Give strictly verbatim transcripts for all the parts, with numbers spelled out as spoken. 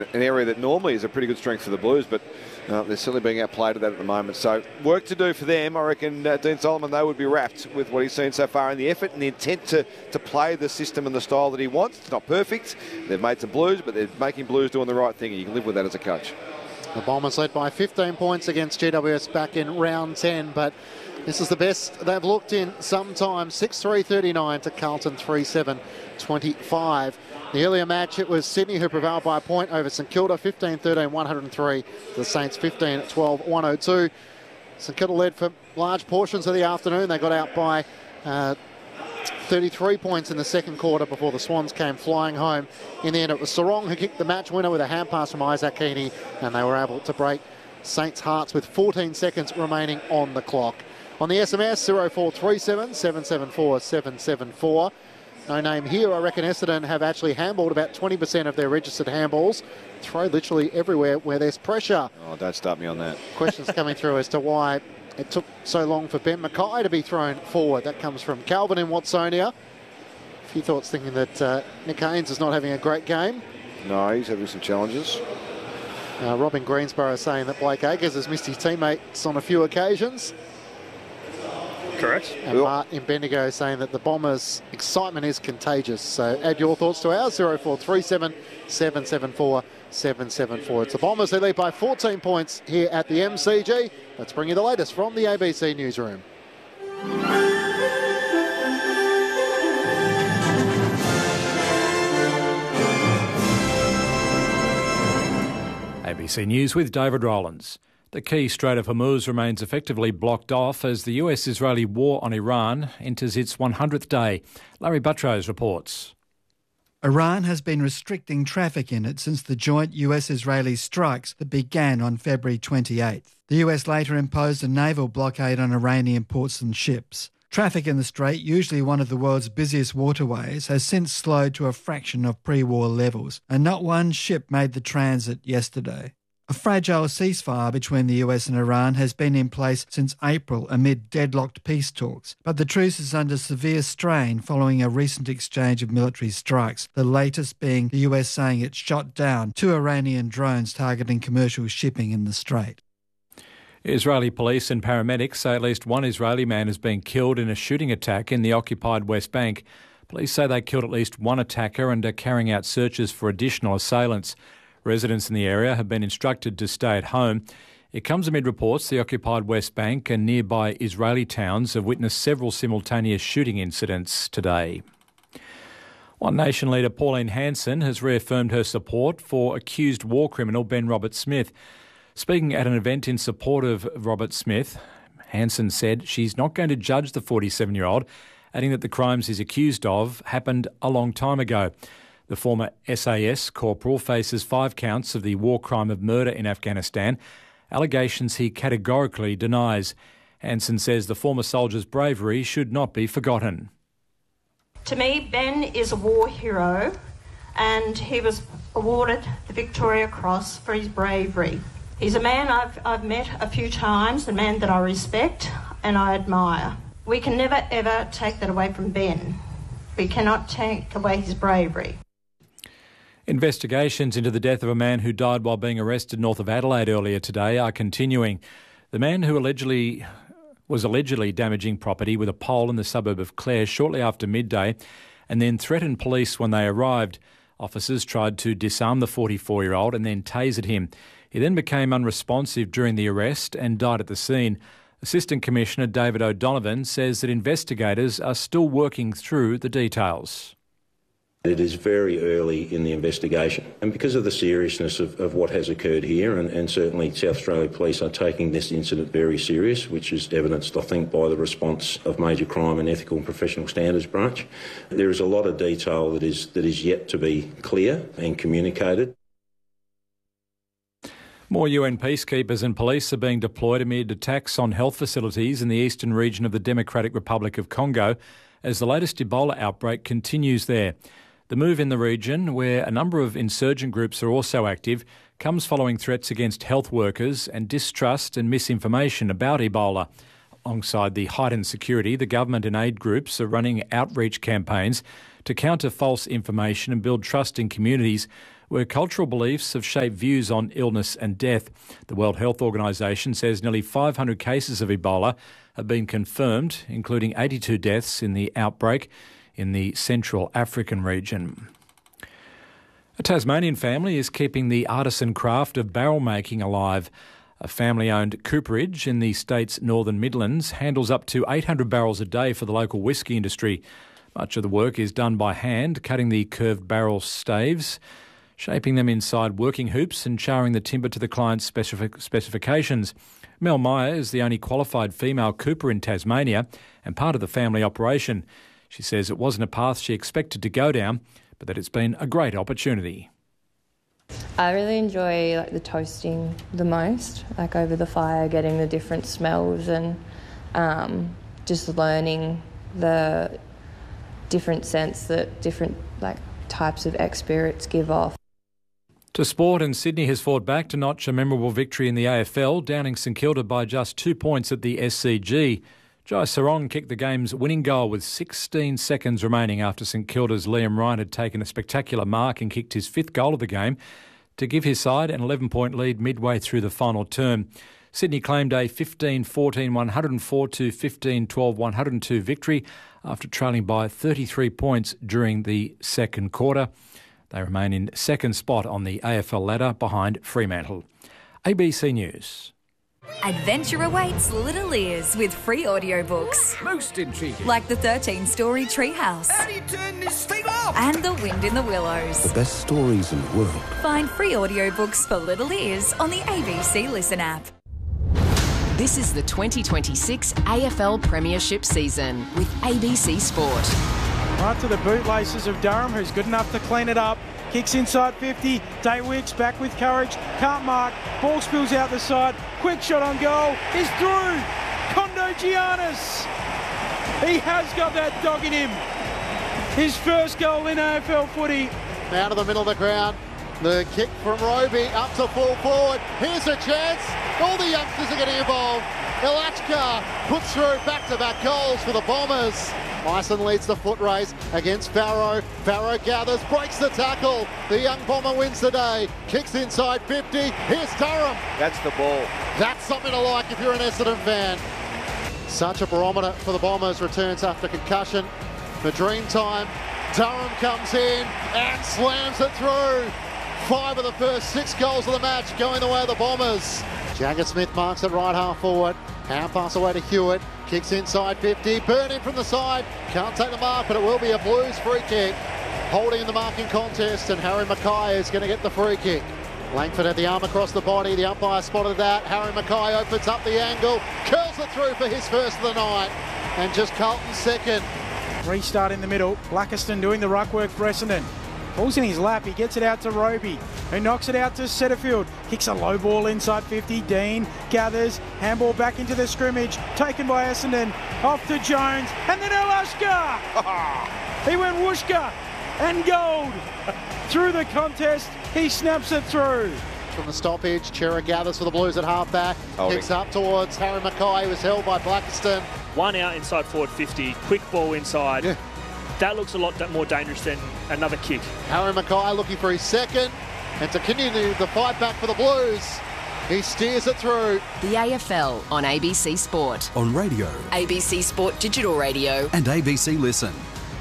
An area that normally is a pretty good strength for the Blues, but uh, they're certainly being outplayed at that at the moment. So work to do for them. I reckon uh, Dean Solomon, they would be wrapped with what he's seen so far, and the effort and the intent to, to play the system and the style that he wants. It's not perfect. They've made some Blues, but they're making Blues doing the right thing, and you can live with that as a coach. The Bombers led by fifteen points against G W S back in round ten, but this is the best they've looked in some time. six three thirty-nine to Carlton three seven twenty-five. The earlier match, it was Sydney who prevailed by a point over St Kilda, fifteen thirteen one oh three. The Saints fifteen twelve one oh two. St Kilda led for large portions of the afternoon. They got out by uh, thirty-three points in the second quarter before the Swans came flying home. In the end, it was Sarong who kicked the match winner with a hand pass from Isaac Heaney, and they were able to break Saints' hearts with fourteen seconds remaining on the clock. On the S M S, zero four three seven seven seven four seven seven four. No name here. I reckon Essendon have actually handballed about twenty percent of their registered handballs. Throw literally everywhere where there's pressure. Oh, don't start me on that. Questions coming through as to why it took so long for Ben Mackay to be thrown forward. That comes from Calvin in Watsonia. A few thoughts thinking that uh, Nick Haynes is not having a great game. No, he's having some challenges. Uh, Robin Greensborough saying that Blake Acres has missed his teammates on a few occasions. Correct. And Martin Bendigo saying that the Bombers' excitement is contagious. So add your thoughts to ours, zero four three seven seven seven four seven seven four. It's the Bombers who lead by fourteen points here at the M C G. Let's bring you the latest from the A B C Newsroom. A B C News with David Rowlands. The key Strait of Hormuz remains effectively blocked off as the U S-Israeli war on Iran enters its one hundredth day. Larry Buttrose reports. Iran has been restricting traffic in it since the joint U S-Israeli strikes that began on February twenty-eighth. The U S later imposed a naval blockade on Iranian ports and ships. Traffic in the strait, usually one of the world's busiest waterways, has since slowed to a fraction of pre-war levels, and not one ship made the transit yesterday. A fragile ceasefire between the U S and Iran has been in place since April amid deadlocked peace talks, but the truce is under severe strain following a recent exchange of military strikes, the latest being the U S saying it shot down two Iranian drones targeting commercial shipping in the strait. Israeli police and paramedics say at least one Israeli man has been killed in a shooting attack in the occupied West Bank. Police say they killed at least one attacker and are carrying out searches for additional assailants. Residents in the area have been instructed to stay at home. It comes amid reports the occupied West Bank and nearby Israeli towns have witnessed several simultaneous shooting incidents today. One Nation leader Pauline Hanson has reaffirmed her support for accused war criminal Ben Roberts-Smith. Speaking at an event in support of Roberts-Smith, Hanson said she's not going to judge the forty-seven-year-old, adding that the crimes he's accused of happened a long time ago. The former S A S corporal faces five counts of the war crime of murder in Afghanistan, allegations he categorically denies. Hanson says the former soldier's bravery should not be forgotten. To me, Ben is a war hero, and he was awarded the Victoria Cross for his bravery. He's a man I've, I've met a few times, a man that I respect and I admire. We can never, ever take that away from Ben. We cannot take away his bravery. Investigations into the death of a man who died while being arrested north of Adelaide earlier today are continuing. The man who allegedly was allegedly damaging property with a pole in the suburb of Clare shortly after midday and then threatened police when they arrived. Officers tried to disarm the forty-four-year-old and then tasered him. He then became unresponsive during the arrest and died at the scene. Assistant Commissioner David O'Donovan says that investigators are still working through the details. It is very early in the investigation, and because of the seriousness of, of what has occurred here, and, and certainly South Australia Police are taking this incident very serious, which is evidenced, I think, by the response of Major Crime and Ethical and Professional Standards Branch. There is a lot of detail that is, that is yet to be clear and communicated. More U N peacekeepers and police are being deployed amid attacks on health facilities in the eastern region of the Democratic Republic of Congo as the latest Ebola outbreak continues there. The move in the region, where a number of insurgent groups are also active, comes following threats against health workers and distrust and misinformation about Ebola. Alongside the heightened security, the government and aid groups are running outreach campaigns to counter false information and build trust in communities where cultural beliefs have shaped views on illness and death. The World Health Organisation says nearly five hundred cases of Ebola have been confirmed, including eighty-two deaths in the outbreak in the Central African region. A Tasmanian family is keeping the artisan craft of barrel making alive. A family-owned cooperage in the state's northern Midlands handles up to eight hundred barrels a day for the local whisky industry. Much of the work is done by hand, cutting the curved barrel staves, shaping them inside working hoops and charring the timber to the client's specific specifications. Mel Meyer is the only qualified female cooper in Tasmania and part of the family operation. She says it wasn't a path she expected to go down, but that it's been a great opportunity. I really enjoy like the toasting the most, like over the fire, getting the different smells and um, just learning the different scents that different like types of ex-spirits give off. To sport, and Sydney has fought back to notch a memorable victory in the A F L, downing St Kilda by just two points at the S C G. Jai Sarong kicked the game's winning goal with sixteen seconds remaining after St Kilda's Liam Ryan had taken a spectacular mark and kicked his fifth goal of the game to give his side an eleven-point lead midway through the final term. Sydney claimed a fifteen fourteen one oh four to fifteen twelve one oh two victory after trailing by thirty-three points during the second quarter. They remain in second spot on the A F L ladder behind Fremantle. A B C News. Adventure awaits little ears with free audiobooks. Most intriguing. Like the thirteen-story Treehouse. How do you turn this thing off? And The Wind in the Willows. The best stories in the world. Find free audiobooks for little ears on the A B C Listen app. This is the twenty twenty-six A F L Premiership season with A B C Sport. Right to the bootlaces of Durham, who's good enough to clean it up. Kicks inside fifty. Day Wicks back with courage. Can't mark. Ball spills out the side. Quick shot on goal. Is through. Kondo Giannis. He has got that dog in him. His first goal in A F L footy. Out of the middle of the ground. The kick from Roby up to full forward. Here's a chance. All the youngsters are getting involved. Elachka puts through back-to-back goals for the Bombers. Myson leads the foot race against Farrow. Farrow gathers, breaks the tackle. The young Bomber wins the day. Kicks inside fifty. Here's Durham. That's the ball. That's something to like if you're an Essendon fan. Such a barometer for the Bombers. Returns after concussion. For Dreamtime, Durham comes in and slams it through. Five of the first six goals of the match going the way of the Bombers. Jagger Smith marks it right half forward. Hand pass away to Hewitt. Kicks inside fifty. Burn in from the side. Can't take the mark, but it will be a Blues free kick. Holding in the marking contest, and Harry Mackay is going to get the free kick. Langford had the arm across the body. The umpire spotted that. Harry Mackay opens up the angle. Curls it through for his first of the night. And just Carlton's second. Restart in the middle. Blackiston doing the ruck work for Essendon. Falls in his lap, he gets it out to Roby, who knocks it out to Setterfield. Kicks a low ball inside fifty. Dean gathers, handball back into the scrimmage, taken by Essendon, off to Jones, and then Elashka! He went whooshka and gold. Through the contest, he snaps it through. From the stoppage, Chera gathers for the Blues at half-back, kicks up towards Harry Mackay, who was held by Blackiston. One out inside forward fifty, quick ball inside. Yeah. That looks a lot more dangerous than another kick. Harry Mackay looking for his second, and to continue the fight back for the Blues, he steers it through. The A F L on A B C Sport. On radio. A B C Sport Digital Radio. And A B C Listen.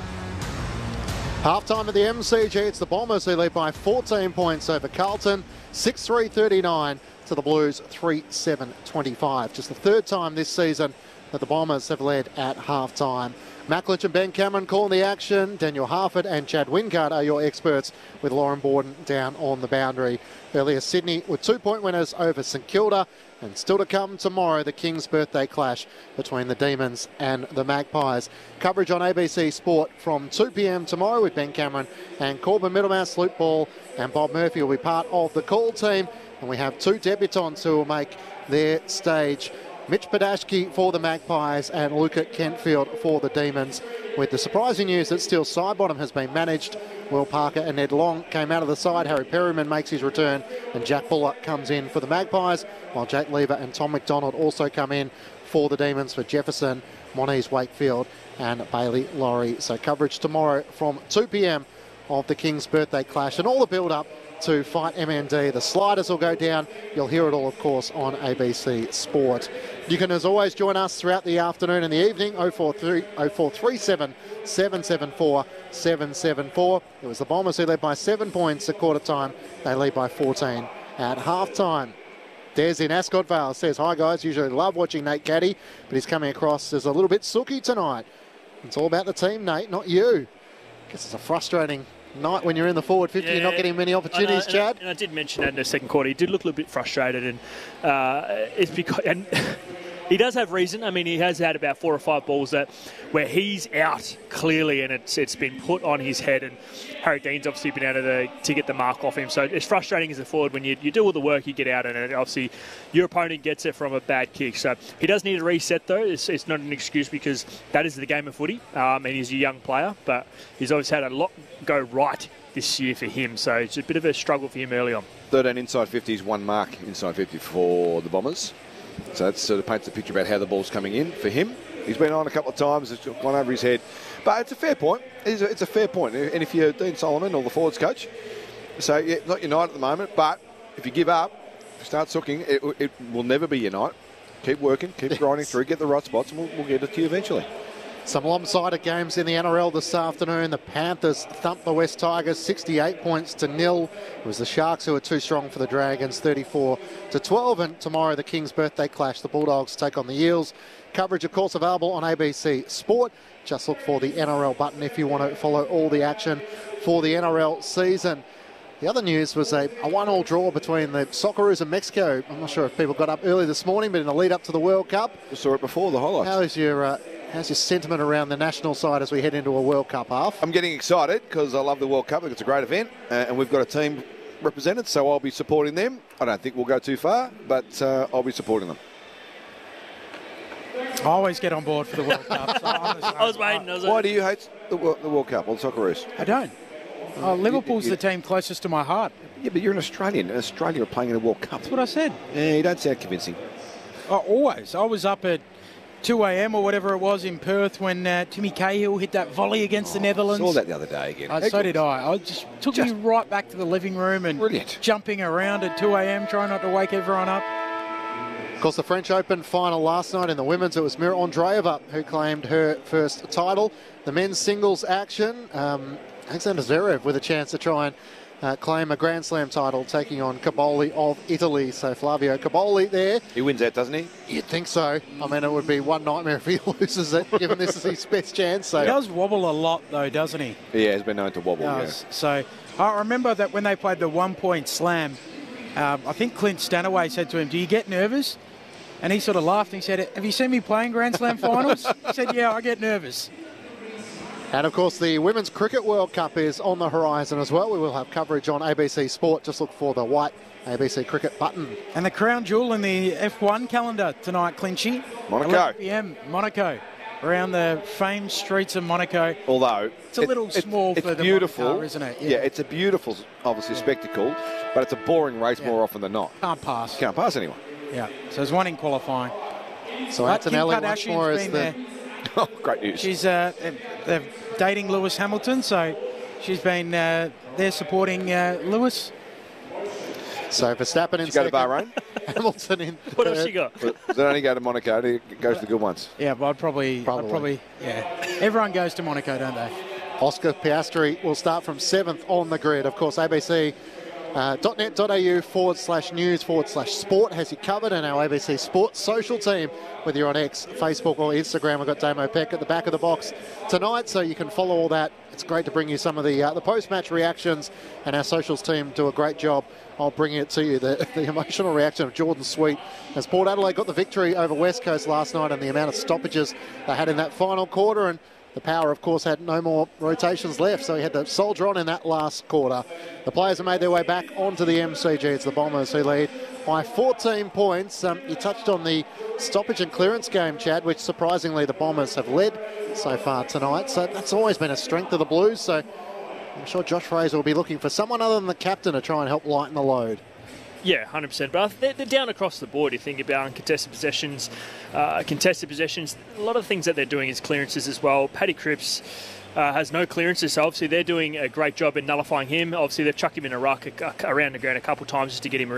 Half-time at the M C G, it's the Bombers who lead by fourteen points over Carlton, six three thirty-nine to the Blues, three seven twenty-five. Just the third time this season that the Bombers have led at half-time. Macklich and Ben Cameron calling the action. Daniel Harford and Chad Wingard are your experts, with Lauren Borden down on the boundary. Earlier, Sydney with two-point winners over St Kilda. And still to come tomorrow, the King's birthday clash between the Demons and the Magpies. Coverage on A B C Sport from two p m tomorrow with Ben Cameron and Corbin Middlemass. Luke Ball and Bob Murphy will be part of the call team. And we have two debutants who will make their stage. Mitch Padashki for the Magpies and Luca Kentfield for the Demons. With the surprising news that Steele Sidebottom has been managed. Will Parker and Ned Long came out of the side. Harry Perryman makes his return and Jack Bullock comes in for the Magpies, while Jake Lever and Tom McDonald also come in for the Demons for Jefferson, Moniz Wakefield and Bailey Laurie. So coverage tomorrow from two p m of the King's birthday clash and all the build-up to Fight M N D. The sliders will go down. You'll hear it all, of course, on A B C Sport. You can, as always, join us throughout the afternoon and the evening, oh four three seven, seven seven four, seven seven four. It was the Bombers who led by seven points at quarter time. They lead by fourteen at half time. Des in Ascot Vale says, hi guys, usually love watching Nate Caddy, but he's coming across as a little bit sooky tonight. It's all about the team, Nate, not you. Guess it's a frustrating night when you're in the forward fifty. Yeah, you're not getting many opportunities, and I, Chad. And I, and I did mention that in the second quarter. He did look a little bit frustrated, and uh, it's because and he does have reason. I mean, he has had about four or five balls that where he's out clearly, and it's it's been put on his head. And Harry Dean's obviously been able to to get the mark off him. So it's frustrating as a forward when you you do all the work, you get out, and obviously your opponent gets it from a bad kick. So he does need a reset, though. It's, it's not an excuse because that is the game of footy, um, and he's a young player, but he's always had a lot go right this year for him. So it's a bit of a struggle for him early on. thirteen inside fifties, one mark inside fifty for the Bombers. So that sort of paints a picture about how the ball's coming in for him. He's been on a couple of times, it's gone over his head. But it's a fair point. It's a, it's a fair point. And if you're Dean Solomon or the forwards coach, so yeah, not your night at the moment, but if you give up, start sooking, it, it will never be your night. Keep working, keep grinding through, get the right spots, and we'll, we'll get it to you eventually. Some lopsided games in the N R L this afternoon. The Panthers thumped the West Tigers sixty-eight points to nil. It was the Sharks who were too strong for the Dragons, thirty-four to twelve. And tomorrow, the King's birthday clash. The Bulldogs take on the Eels. Coverage, of course, available on A B C Sport. Just look for the N R L button if you want to follow all the action for the N R L season. The other news was a, a one-all draw between the Socceroos and Mexico. I'm not sure if people got up early this morning, but in the lead-up to the World Cup. We saw it before, the highlights. How is your... Uh, How's your sentiment around the national side as we head into a World Cup half? I'm getting excited because I love the World Cup. It's a great event uh, and we've got a team represented, so I'll be supporting them. I don't think we'll go too far, but uh, I'll be supporting them. I always get on board for the World Cup. So I was waiting. I was Why like... do you hate the, the World Cup or the Socceroos? I don't. Oh, Liverpool's you, you, the team closest to my heart. Yeah, but you're an Australian. In Australia, you're playing in a World Cup. That's what I said. Yeah, you don't sound convincing. Oh, always. I was up at two a.m. or whatever it was in Perth when uh, Timmy Cahill hit that volley against oh, the Netherlands. I saw that the other day again. Uh, so did I. I just took just me right back to the living room and brilliant. Jumping around at two a.m. trying not to wake everyone up. Of course, the French Open final last night in the women's, it was Mira Andreeva who claimed her first title. The men's singles action, um, Alexander Zverev with a chance to try and Uh, claim a Grand Slam title, taking on Caboli of Italy. So Flavio Caboli there. He wins that, doesn't he? You'd think so. I mean, it would be one nightmare if he loses it, given this is his best chance. So. He does wobble a lot, though, doesn't he? Yeah, he's been known to wobble, yeah. So I remember that when they played the one-point slam, um, I think Clint Stanaway said to him, do you get nervous? And he sort of laughed and he said, have you seen me playing Grand Slam finals? He said, yeah, I get nervous. And, of course, the Women's Cricket World Cup is on the horizon as well. We will have coverage on A B C Sport. Just look for the white A B C Cricket button. And the crown jewel in the F one calendar tonight, Clinchy. Monaco. eleven p.m, Monaco. Around the famed streets of Monaco. Although... It's a little it, small it, for the beautiful, Monaco, isn't it? Yeah. yeah, it's a beautiful, obviously, yeah. spectacle, but it's a boring race yeah. more often than not. Can't pass. Can't pass anyone. Yeah, so there's one in qualifying. So Antonelli once more is the... There. Oh, great news. She's uh, they're dating Lewis Hamilton, so she's been uh, there supporting uh, Lewis. So Verstappen in Did she go to Bahrain? Hamilton in What else she got? Does it only go to Monaco? It goes to the good ones. Yeah, but I'd probably, probably. I'd probably, yeah. Everyone goes to Monaco, don't they? Oscar Piastri will start from seventh on the grid. Of course, A B C Uh, .net.au forward slash news forward slash sport has you covered, and our A B C Sports social team, whether you're on X, Facebook or Instagram. We've got Damo Peck at the back of the box tonight, so you can follow all that. It's great to bring you some of the uh, the post-match reactions, and our socials team do a great job of bringing it to you. The, the emotional reaction of Jordan Sweet as Port Adelaide got the victory over West Coast last night, and the amount of stoppages they had in that final quarter, and the Power, of course, had no more rotations left, so he had to soldier on in that last quarter. The players have made their way back onto the M C G. It's the Bombers who lead by fourteen points. Um, you touched on the stoppage and clearance game, Chad, which surprisingly the Bombers have led so far tonight. So that's always been a strength of the Blues. So I'm sure Josh Fraser will be looking for someone other than the captain to try and help lighten the load. Yeah, one hundred percent. But they're, they're down across the board. You think about uncontested possessions, uh, contested possessions. A lot of the things that they're doing is clearances as well. Paddy Cripps, Uh, has no clearances, so obviously they're doing a great job in nullifying him. Obviously they've chucked him in a ruck a, a, around the ground a couple of times just to get him around.